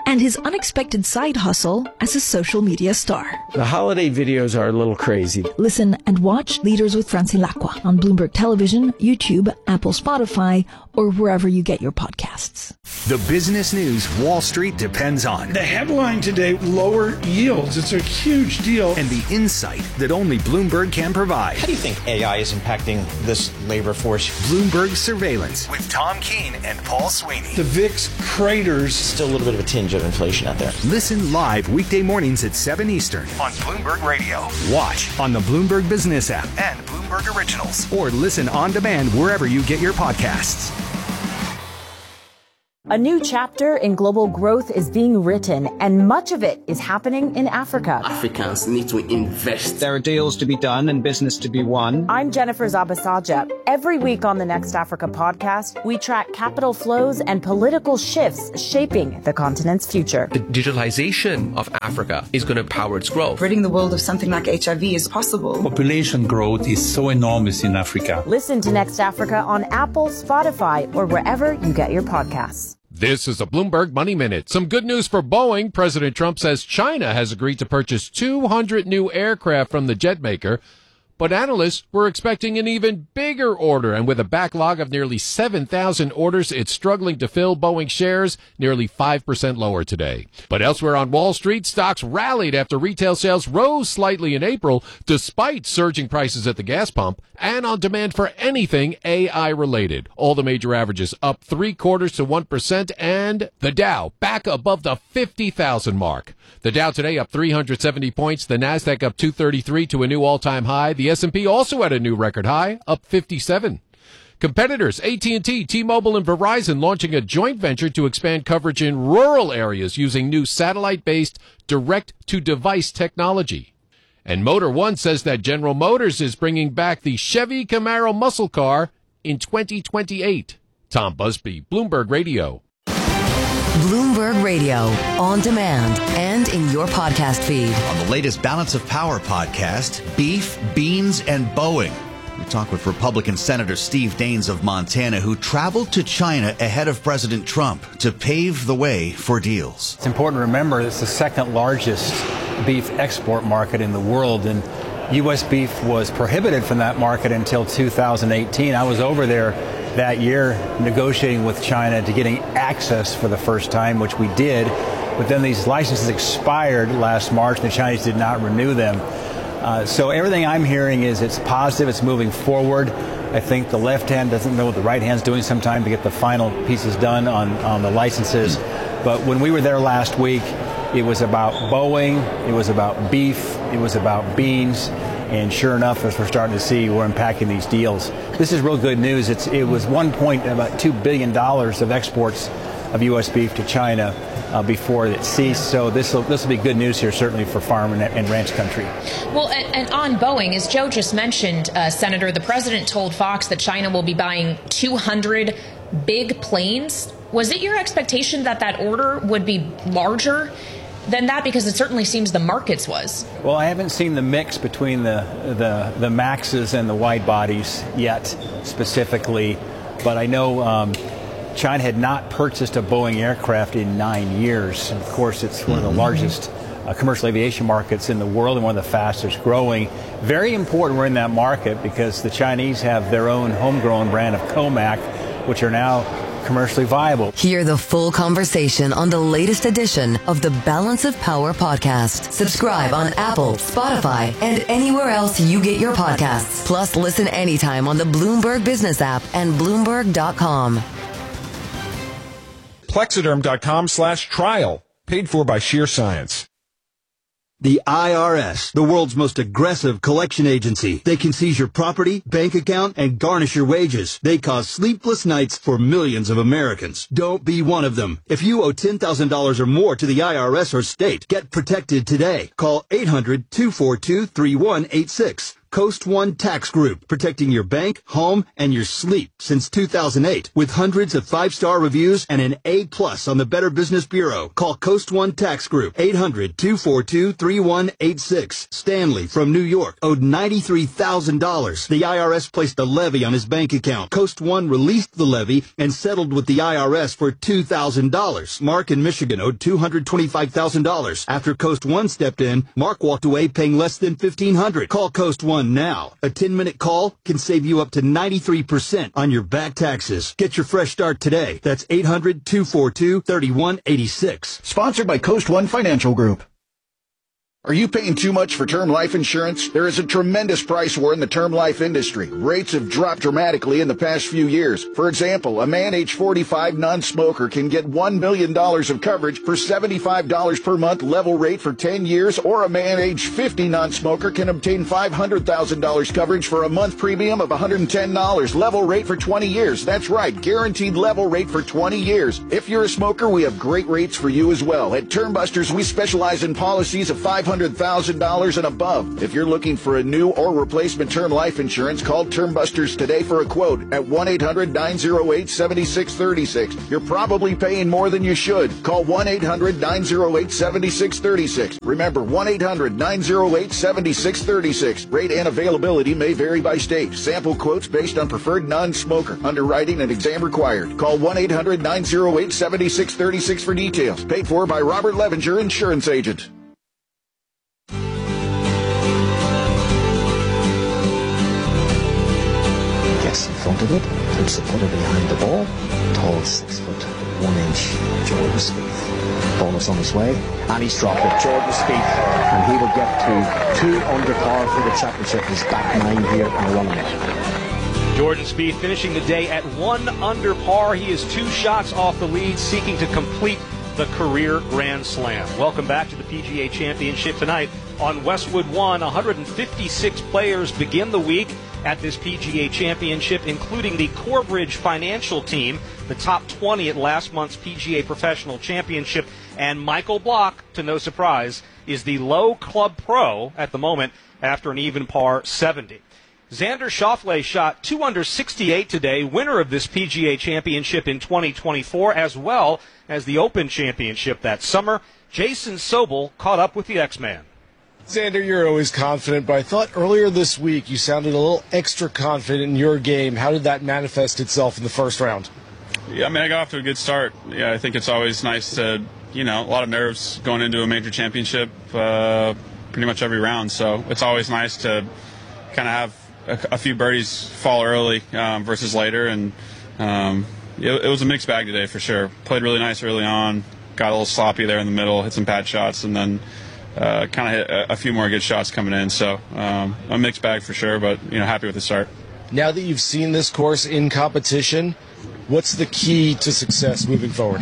and his unexpected side hustle as a social media star. The holiday videos are a little crazy. Listen and watch Leaders with Francine Lacqua on Bloomberg Television, YouTube, Apple, Spotify, or wherever you get your podcasts. The business news Wall Street depends on. The headline today, lower yields. It's a huge deal. And the insight that only Bloomberg can provide. How do you think A I is impacting this labor force? Bloomberg Surveillance with Tom Keene and Paul Sweeney. The V I X craters. Still a little bit of a tinge of inflation out there. Listen live weekday mornings at seven Eastern on Bloomberg Radio. Watch on the Bloomberg Business app and Bloomberg Originals. Or listen on demand wherever you get your podcasts. A new chapter in global growth is being written, and much of it is happening in Africa. Africans need to invest. There are deals to be done and business to be won. I'm Jennifer Zabasaja. Every week on the Next Africa podcast, we track capital flows and political shifts shaping the continent's future. The digitalization of Africa is going to power its growth. Ridding the world of something like H I V is possible. Population growth is so enormous in Africa. Listen to Next Africa on Apple, Spotify, or wherever you get your podcasts. This is a Bloomberg Money Minute. Some good news for Boeing. President Trump says China has agreed to purchase two hundred new aircraft from the jet maker, but analysts were expecting an even bigger order, and with a backlog of nearly seven thousand orders, it's struggling to fill. Boeing shares nearly five percent lower today. But elsewhere on Wall Street, stocks rallied after retail sales rose slightly in April, despite surging prices at the gas pump and on demand for anything A I related. All the major averages up three quarters to one percent, and the Dow back above the fifty thousand mark. The Dow today up three hundred seventy points, the Nasdaq up two thirty-three to a new all-time high. The S and P also at a new record high, up fifty-seven. Competitors A T and T, T-Mobile, and Verizon launching a joint venture to expand coverage in rural areas using new satellite-based direct-to-device technology. And Motor One says that General Motors is bringing back the Chevy Camaro muscle car in twenty twenty-eight. Tom Busby, Bloomberg Radio. Bloomberg Radio, on demand and in your podcast feed. On the latest Balance of Power podcast, beef, beans, and Boeing. We talk with Republican Senator Steve Daines of Montana, who traveled to China ahead of President Trump to pave the way for deals. It's important to remember it's the second largest beef export market in the world, and U S beef was prohibited from that market until two thousand eighteen. I was over there that year negotiating with China to getting access for the first time, which we did. But then these licenses expired last March, and the Chinese did not renew them. Uh, so everything I'm hearing is it's positive, it's moving forward. I think the left hand doesn't know what the right hand's doing sometimes to get the final pieces done on, on the licenses. But when we were there last week, it was about Boeing, it was about beef, it was about beans. And sure enough, as we're starting to see, we're unpacking these deals. This is real good news. It's, it was one point about two billion dollars of exports of U S beef to China uh, before it ceased. So this will this will be good news here, certainly for farm and, and ranch country. Well, and, and on Boeing, as Joe just mentioned, uh, Senator, the president told Fox that China will be buying two hundred big planes. Was it your expectation that that order would be larger than that? Because it certainly seems the markets was. Well, I haven't seen the mix between the, the, the Maxes and the wide bodies yet specifically, but I know um, China had not purchased a Boeing aircraft in nine years. Of course, it's one of the largest uh, commercial aviation markets in the world and one of the fastest growing. Very important we're in that market because the Chinese have their own homegrown brand of Comac, which are now commercially viable. Hear the full conversation on the latest edition of the Balance of Power podcast. Subscribe on Apple, Spotify, and anywhere else you get your podcasts. Plus, listen anytime on the Bloomberg Business app and Bloomberg dot com. Plexiderm.com slash trial. Paid for by Sheer Science. The I R S, the world's most aggressive collection agency. They can seize your property, bank account, and garnish your wages. They cause sleepless nights for millions of Americans. Don't be one of them. If you owe ten thousand dollars or more to the I R S or state, get protected today. Call eight hundred, two four two, three one eight six. Coast One Tax Group, protecting your bank, home, and your sleep since two thousand eight. With hundreds of five-star reviews and an A plus on the Better Business Bureau. Call Coast One Tax Group, eight hundred, two four two, three one eight six. Stanley from New York owed ninety-three thousand dollars. The I R S placed a levy on his bank account. Coast One released the levy and settled with the I R S for two thousand dollars. Mark in Michigan owed two hundred twenty-five thousand dollars. After Coast One stepped in, Mark walked away paying less than fifteen hundred dollars. Call Coast One now. A ten-minute call can save you up to ninety-three percent on your back taxes. Get your fresh start today. That's eight hundred, two four two, three one eight six. Sponsored by Coast One Financial Group. Are you paying too much for term life insurance? There is a tremendous price war in the term life industry. Rates have dropped dramatically in the past few years. For example, a man age forty-five non-smoker can get one million dollars of coverage for seventy-five dollars per month level rate for ten years, or a man age fifty non-smoker can obtain five hundred thousand dollars coverage for a month premium of one hundred ten dollars level rate for twenty years. That's right, guaranteed level rate for twenty years. If you're a smoker, we have great rates for you as well. At Term Busters, we specialize in policies of five hundred thousand dollars and above. If you're looking for a new or replacement term life insurance, call Term Busters today for a quote at one eight hundred, nine oh eight, seven six three six. You're probably paying more than you should. Call one eight hundred, nine oh eight, seven six three six. Remember, one eight hundred, nine oh eight, seven six three six. Rate and availability may vary by state. Sample quotes based on preferred non-smoker. Underwriting and exam required. Call one eight hundred, nine oh eight, seven six three six for details. Paid for by Robert Levenger, insurance agent. Gets in front of it, puts the putter behind the ball. Tall, six foot, one inch, Jordan Spieth. Bonus on his way, and he's dropped it. Jordan Spieth, and he will get to two under par for the championship. He's back nine here and running it. Jordan Spieth finishing the day at one under par. He is two shots off the lead, seeking to complete the career Grand Slam. Welcome back to the P G A Championship tonight on Westwood One. one hundred fifty-six players begin the week at this P G A Championship, including the Corebridge Financial team, the top twenty at last month's P G A Professional Championship. And Michael Block, to no surprise, is the low club pro at the moment after an even par seventy. Xander Schauffele shot two under sixty-eight today, winner of this P G A Championship in twenty twenty-four, as well as the Open Championship that summer. Jason Sobel caught up with the X-Man. Xander, you're always confident, but I thought earlier this week you sounded a little extra confident in your game. How did that manifest itself in the first round? Yeah, I mean, I got off to a good start. Yeah, I think it's always nice to, you know, a lot of nerves going into a major championship uh, pretty much every round. So it's always nice to kind of have a, a few birdies fall early um, versus later. And um, it, it was a mixed bag today for sure. Played really nice early on, got a little sloppy there in the middle, hit some pad shots, and then uh, kind of hit a, a few more good shots coming in. So um, a mixed bag for sure, but, you know, happy with the start. Now that you've seen this course in competition, what's the key to success moving forward?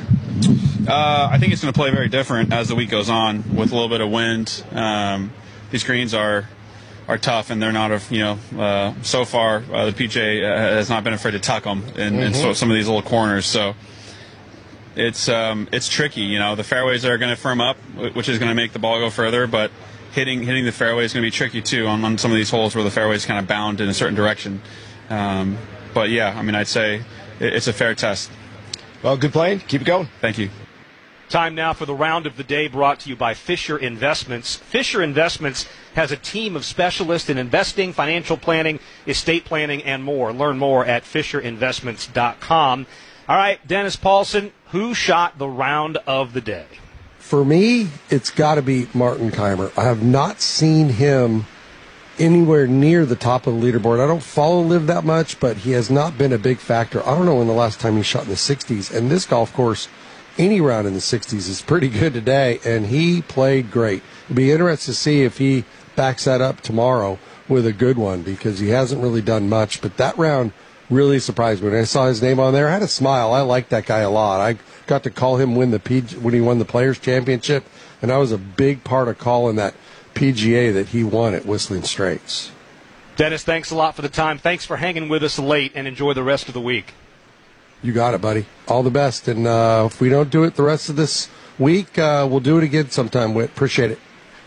Uh, I think it's going to play very different as the week goes on with a little bit of wind. Um, these greens are are tough, and they're not, a, you know, uh, so far uh, the P G A has not been afraid to tuck them in, mm-hmm. in so, some of these little corners. So it's um, it's tricky. You know, the fairways are going to firm up, which is going to make the ball go further, but hitting hitting the fairway is going to be tricky too on, on some of these holes where the fairway is kind of bound in a certain direction. Um, but yeah, I mean, I'd say it's a fair test. Well, good playing. Keep it going. Thank you. Time now for the round of the day, brought to you by Fisher Investments. Fisher Investments has a team of specialists in investing, financial planning, estate planning, and more. Learn more at fisher investments dot com. All right, Dennis Paulson, who shot the round of the day? For me, it's got to be Martin Kaymer. I have not seen him anywhere near the top of the leaderboard. I don't follow Liv that much, but he has not been a big factor. I don't know when the last time he shot in the sixties. And this golf course, any round in the sixties is pretty good today, and he played great. It'd be interesting to see if he backs that up tomorrow with a good one, because he hasn't really done much. But that round really surprised me. When I saw his name on there, I had a smile. I like that guy a lot. I got to call him win the P G, when he won the Players' Championship, and I was a big part of calling that P G A that he won at Whistling Straits. Dennis, thanks a lot for the time. Thanks for hanging with us late, and enjoy the rest of the week. You got it, buddy. All the best. And uh, if we don't do it the rest of this week, uh, we'll do it again sometime, Whit. Appreciate it.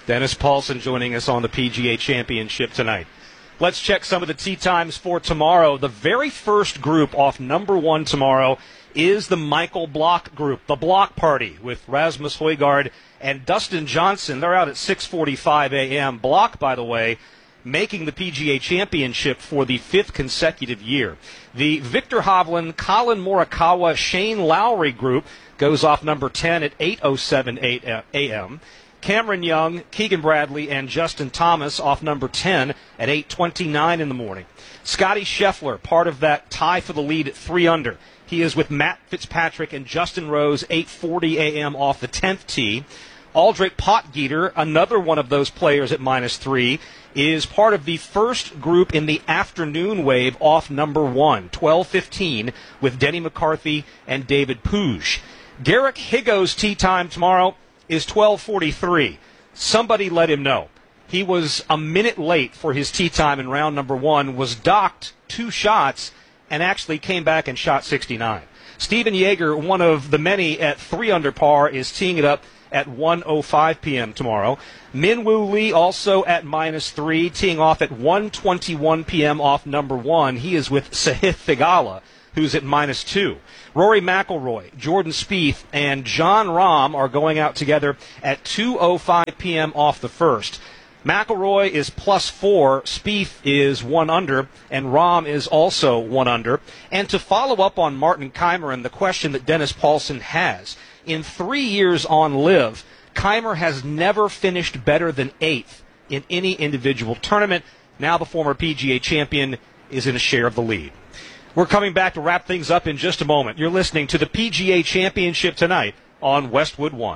Dennis Paulson joining us on the P G A Championship tonight. Let's check some of the tee times for tomorrow. The very first group off number one tomorrow is the Michael Block group, the Block Party, with Rasmus Højgaard and Dustin Johnson. They're out at six forty-five a.m. Block, by the way, making the P G A Championship for the fifth consecutive year. The Victor Hovland, Colin Morikawa, Shane Lowry group goes off number ten at eight oh seven a.m. Cameron Young, Keegan Bradley, and Justin Thomas off number ten at eight twenty-nine in the morning. Scotty Scheffler, part of that tie for the lead at three under. He is with Matt Fitzpatrick and Justin Rose, eight forty a.m. off the tenth tee. Aldrich Potgieter, another one of those players at minus three, is part of the first group in the afternoon wave off number one, twelve fifteen, with Denny McCarthy and David Puig. Garrick Higgo's tee time tomorrow is twelve forty-three. Somebody let him know. He was a minute late for his tee time in round number one, was docked two shots, and actually came back and shot sixty-nine. Stephen Yeager, one of the many at three under par, is teeing it up at one oh five p.m. tomorrow. Min Woo Lee also at minus three, teeing off at one twenty-one p.m. off number one. He is with Sahith Theegala, who's at minus two. Rory McIlroy, Jordan Spieth, and Jon Rahm are going out together at two oh five p.m. off the first. McIlroy is plus four, Spieth is one under, and Rahm is also one under. And to follow up on Martin Kaymer and the question that Dennis Paulson has, in three years on LIV, Kaymer has never finished better than eighth in any individual tournament. Now the former P G A champion is in a share of the lead. We're coming back to wrap things up in just a moment. You're listening to the P G A Championship tonight on Westwood One.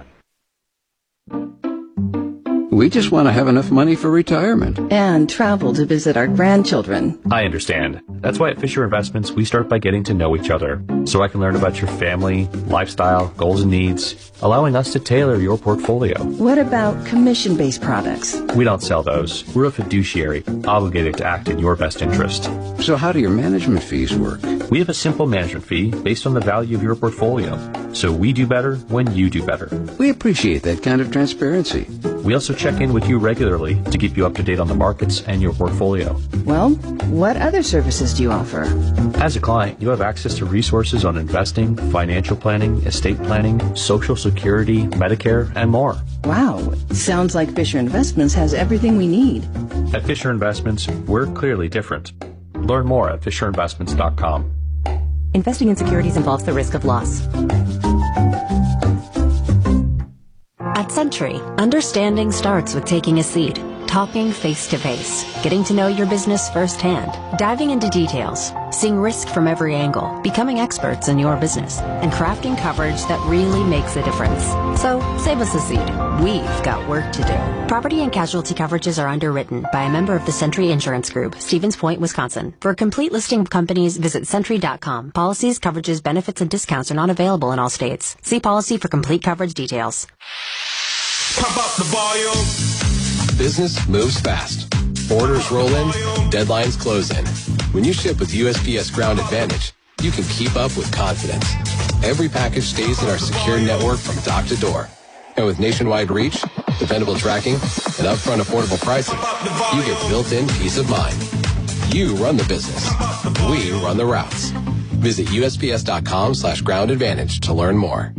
We just want to have enough money for retirement. And travel to visit our grandchildren. I understand. That's why at Fisher Investments, we start by getting to know each other, so I can learn about your family, lifestyle, goals and needs, allowing us to tailor your portfolio. What about commission-based products? We don't sell those. We're a fiduciary, obligated to act in your best interest. So how do your management fees work? We have a simple management fee based on the value of your portfolio. So we do better when you do better. We appreciate that kind of transparency. We also check in with you regularly to keep you up to date on the markets and your portfolio. Well, what other services do you offer? As a client, you have access to resources on investing, financial planning, estate planning, Social Security, Medicare, and more. Wow, sounds like Fisher Investments has everything we need. At Fisher Investments, we're clearly different. Learn more at fisher investments dot com. Investing in securities involves the risk of loss. At Century, understanding starts with taking a seat, talking face-to-face, getting to know your business firsthand, diving into details, seeing risk from every angle, becoming experts in your business, and crafting coverage that really makes a difference. So, save us a seat. We've got work to do. Property and casualty coverages are underwritten by a member of the Century Insurance Group, Stevens Point, Wisconsin. For a complete listing of companies, visit Century dot com. Policies, coverages, benefits, and discounts are not available in all states. See policy for complete coverage details. Pump up the volume. Business moves fast. Orders roll in, deadlines close in. When you ship with U S P S Ground Advantage, you can keep up with confidence. Every package stays in our secure network from dock to door. And with nationwide reach, dependable tracking, and upfront affordable pricing, you get built-in peace of mind. You run the business. We run the routes. Visit U S P S dot com slash ground advantage to learn more.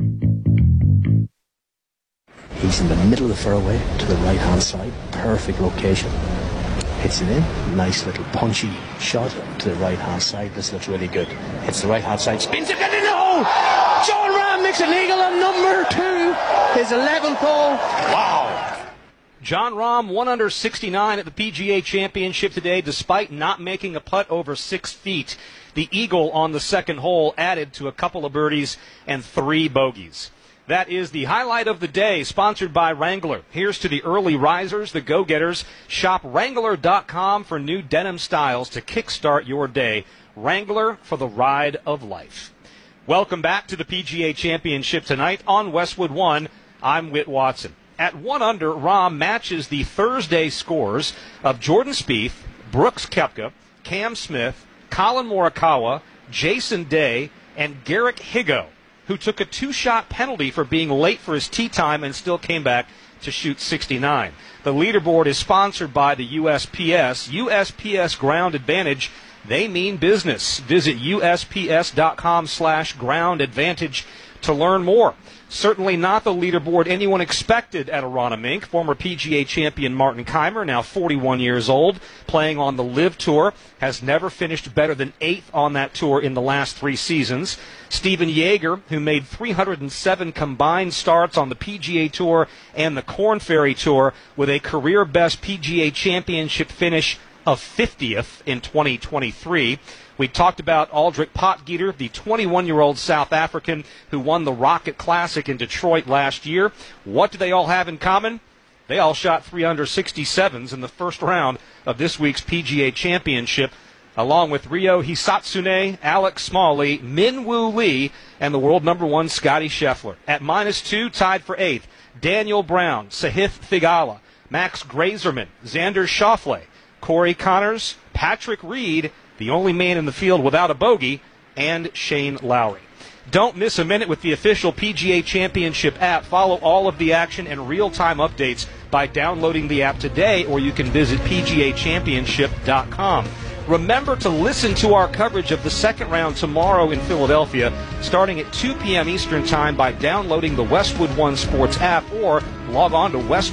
He's in the middle of the fairway to the right-hand side. Perfect location. Hits it in. Nice little punchy shot to the right-hand side. This looks really good. Hits the right-hand side. Spins it. Get in the hole. Jon Rahm makes an eagle on number two. His eleventh hole. Wow. Jon Rahm, one under sixty-nine at the P G A Championship today, despite not making a putt over six feet. The eagle on the second hole added to a couple of birdies and three bogeys. That is the highlight of the day, sponsored by Wrangler. Here's to the early risers, the go-getters. Shop Wrangler dot com for new denim styles to kickstart your day. Wrangler for the ride of life. Welcome back to the P G A Championship tonight on Westwood One. I'm Whit Watson. At one under, Rahm matches the Thursday scores of Jordan Spieth, Brooks Koepka, Cam Smith, Colin Morikawa, Jason Day, and Garrick Higgo, who took a two-shot penalty for being late for his tee time and still came back to shoot sixty-nine. The leaderboard is sponsored by the U S P S. U S P S Ground Advantage. They mean business. Visit usps.com slash ground advantage to learn more. Certainly not the leaderboard anyone expected at Aronimink. Former P G A champion Martin Kaymer, now forty-one years old, playing on the LIV Tour, has never finished better than eighth on that tour in the last three seasons. Stephen Jaeger, who made three hundred seven combined starts on the P G A Tour and the Korn Ferry Tour, with a career-best P G A championship finish of fiftieth in twenty twenty-three. We talked about Aldrich Potgieter, the twenty-one-year-old South African who won the Rocket Classic in Detroit last year. What do they all have in common? They all shot three under sixty-sevens in the first round of this week's P G A Championship, along with Ryo Hisatsune, Alex Smalley, Min Woo Lee, and the world number one Scotty Scheffler. At minus two, tied for eighth, Daniel Brown, Sahith Theegala, Max Grazerman, Xander Schauffele, Corey Connors, Patrick Reed, the only man in the field without a bogey, and Shane Lowry. Don't miss a minute with the official P G A Championship app. Follow all of the action and real-time updates by downloading the app today, or you can visit P G A championship dot com. Remember to listen to our coverage of the second round tomorrow in Philadelphia, starting at two p.m. Eastern Time by downloading the Westwood One Sports app or log on to Westwood.